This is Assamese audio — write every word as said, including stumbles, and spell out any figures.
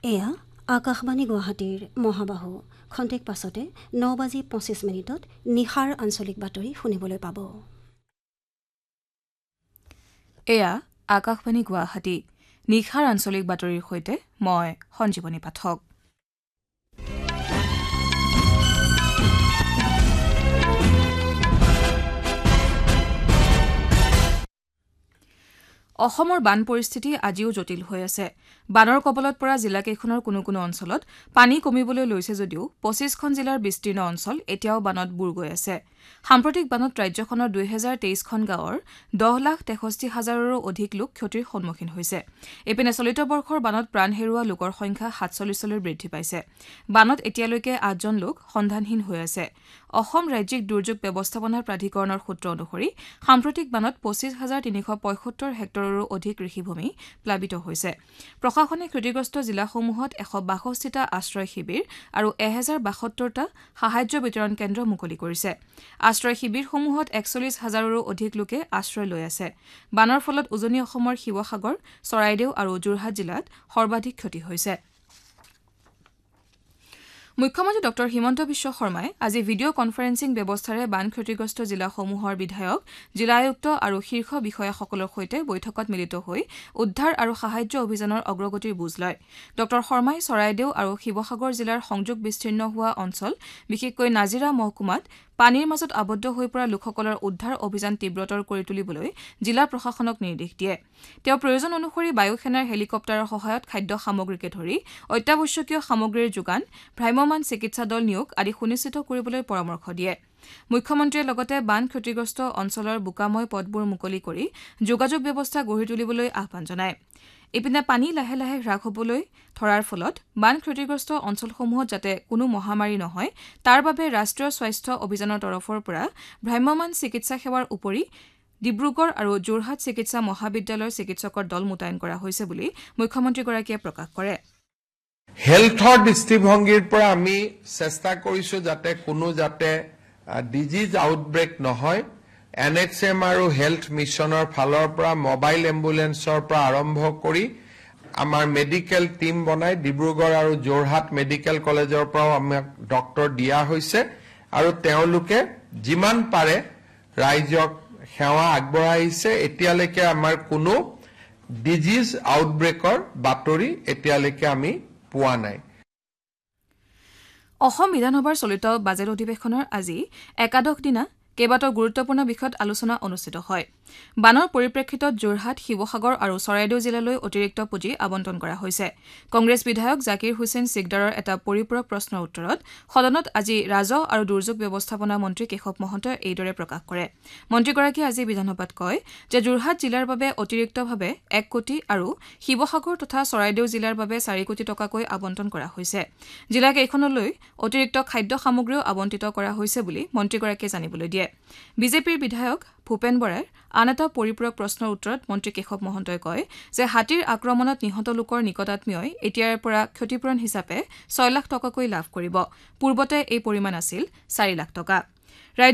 এয়া আকাশবাণী গুৱাহাটীৰ মহাবাহু খন্তেক পাছতে ন বাজি পঁচিছ মিনিটত নিশাৰ আঞ্চলিক বাতৰি শুনিবলৈ পাব। এয়া আকাশবাণী গুৱাহাটী নিশাৰ আঞ্চলিক বাতৰিৰ সৈতে মই সঞ্জীৱনী পাঠক। অসমৰ বান পৰিস্থিতি আজিও জটিল হৈ আছে। বানৰ কবলত পৰা জিলাকেইখনৰ কোনো কোনো অঞ্চলত পানী কমিবলৈ লৈছে যদিও পঁচিছখন জিলাৰ বিস্তীৰ্ণ অঞ্চল এতিয়াও বানত বুৰ গৈ আছে। সাম্প্ৰতিক বানত ৰাজ্যখনৰ দুই হাজাৰ তেইছখন গাঁৱৰ দহ লাখ তেষষ্ঠি হাজাৰৰো অধিক লোক ক্ষতিৰ সন্মুখীন হৈছে। ইপিনে চলিত বৰ্ষৰ বানত প্ৰাণ হেৰুওৱা লোকৰ সংখ্যা সাতচল্লিছলৈ বৃদ্ধি পাইছে। বানত এতিয়ালৈকে আঠজন লোক সন্ধানহীন হৈ আছে। অসম ৰাজ্যিক দুৰ্যোগ ব্যৱস্থাপনা প্ৰাধিকৰণৰ সূত্ৰ অনুসৰি সাম্প্ৰতিক বানত পঁচিছ হাজাৰ তিনিশ পঁয়সত্তৰ হেক্টৰৰো অধিক কৃষিভূমি প্লাবিত হৈছে। প্ৰশাসনে ক্ষতিগ্ৰস্ত জিলাসমূহত এশ বাষষ্ঠিটা আশ্ৰয় শিবিৰ আৰু এহেজাৰ বাসত্তৰটা সাহায্য বিতৰণ কেন্দ্ৰ মুকলি কৰিছে। আশ্ৰয় শিবিৰসমূহত একচল্লিছ হাজাৰৰো অধিক লোকে আশ্ৰয় লৈ আছে। বানৰ ফলত উজনি অসমৰ শিৱসাগৰ, চৰাইদেউ আৰু যোৰহাট জিলাত সৰ্বাধিক ক্ষতি হৈছে। মুখ্যমন্ত্ৰী ডঃ হিমন্ত বিশ্ব শৰ্মাই আজি ভিডিঅ' কনফাৰেন্সিং ব্যৱস্থাৰে বান ক্ষতিগ্ৰস্ত জিলাসমূহৰ বিধায়ক, জিলা আয়ুক্ত আৰু শীৰ্ষ বিষয়াসকলৰ সৈতে বৈঠকত মিলিত হৈ উদ্ধাৰ আৰু সাহায্য অভিযানৰ অগ্ৰগতিৰ বুজ লয়। ডঃ শৰ্মাই চৰাইদেউ আৰু শিৱসাগৰ জিলাৰ সংযোগ বিচ্ছিন্ন হোৱা অঞ্চল, বিশেষকৈ নাজিৰা মহকুমাত পানীৰ মাজত আবদ্ধ হৈ পৰা লোকসকলৰ উদ্ধাৰ অভিযান তীব্ৰতৰ কৰি তুলিবলৈ জিলা প্ৰশাসনক নিৰ্দেশ দিয়ে। তেওঁ প্ৰয়োজন অনুসৰি বায়ু সেনাৰ হেলিকপ্টাৰৰ সহায়ত খাদ্য সামগ্ৰীকে ধৰি অত্যাৱশ্যকীয় সামগ্ৰীৰ যোগান, ভ্ৰাম্যমাণ চিকিৎসা দল নিয়োগ আদি সুনিশ্চিত কৰিবলৈ পৰামৰ্শ দিয়ে। মুখ্যমন্ত্ৰীয়ে লগতে বান ক্ষতিগ্ৰস্ত অঞ্চলৰ বোকাময় পথবোৰ মুকলি কৰি যোগাযোগ ব্যৱস্থা গঢ়ি তুলিবলৈ আহ্বান জনায়। ইপিনে পানী লাহে লাহে হ্ৰাস হ'বলৈ ধৰাৰ ফলত বান ক্ষতিগ্ৰস্ত অঞ্চলসমূহত যাতে কোনো মহামাৰী নহয় তাৰ বাবে ৰাষ্ট্ৰীয় স্বাস্থ্য অভিযানৰ তৰফৰ পৰা ভ্ৰাম্যমাণ চিকিৎসা সেৱাৰ উপৰি ডিব্ৰুগড় আৰু যোৰহাট চিকিৎসা মহাবিদ্যালয়ৰ চিকিৎসকৰ দল মোতায়েন কৰা হৈছে বুলি মুখ্যমন্ত্ৰীগৰাকীয়ে প্ৰকাশ কৰে। হেল্থৰ দৃষ্টিভংগীৰ পৰা আমি চেষ্টা কৰিছো যাতে কোনো যাতে ডিজিজ আউটব্ৰেক নহয়। এন এইচ এম আৰু হেল্থ মিছনৰ ফালৰ পৰা মোবাইল এম্বুলেন্সৰ পৰা আৰম্ভ কৰি আমাৰ মেডিকেল টিম বনাই ডিব্ৰুগড় আৰু যোৰহাট মেডিকেল কলেজৰ পৰাও আমাক ডক্টৰ দিয়া হৈছে আৰু তেওঁলোকে যিমান পাৰে ৰাইজক সেৱা আগবঢ়াইছে। এতিয়ালৈকে আমাৰ কোনো ডিজিজ আউটব্ৰেকৰ বাতৰি এতিয়ালৈকে আমি পোৱা নাই। অসম বিধানসভাৰ চলিত বাজেট অধিৱেশনৰ আজি একাদশ দিনা কেইবাটাও গুৰুত্বপূৰ্ণ বিষয়ত আলোচনা অনুষ্ঠিত হয়। বানৰ পৰিপ্ৰেক্ষিতত যোৰহাট, শিৱসাগৰ আৰু চৰাইদেউ জিলালৈ অতিৰিক্ত পুঁজি আবণ্টন কৰা হৈছে। কংগ্ৰেছ বিধায়ক জাকিৰ হুছেইন ছিকদাৰৰ এটা পৰিপূৰক প্ৰশ্নৰ উত্তৰত সদনত আজি ৰাজহ আৰু দুৰ্যোগ ব্যৱস্থাপনা মন্ত্ৰী কেশৱ মহন্তই এইদৰে প্ৰকাশ কৰে। মন্ত্ৰীগৰাকীয়ে আজি বিধানসভাত কয় যে যোৰহাট জিলাৰ বাবে অতিৰিক্তভাৱে এক কোটি আৰু শিৱসাগৰ তথা চৰাইদেউ জিলাৰ বাবে চাৰি কোটি টকাকৈ আবণ্টন কৰা হৈছে। জিলাকেইখনলৈ অতিৰিক্ত খাদ্য সামগ্ৰীও আবণ্টিত কৰা হৈছে বুলি মন্ত্ৰীগৰাকীয়ে জানিবলৈ দিয়ে। বিজেপিৰ বিধায়ক ভূপেন বৰাই আন এটা পৰিপূৰক প্ৰশ্নৰ উত্তৰত মন্ত্ৰী কেশৱ মহন্তই কয় যে হাতীৰ আক্ৰমণত নিহত লোকৰ নিকটাত্মীয়ই এতিয়াৰে পৰা ক্ষতিপূৰণ হিচাপে ছয় লাখ টকাকৈ লাভ কৰিব। পূৰ্বতে এই পৰিমাণ আছিল চাৰি লাখ টকা।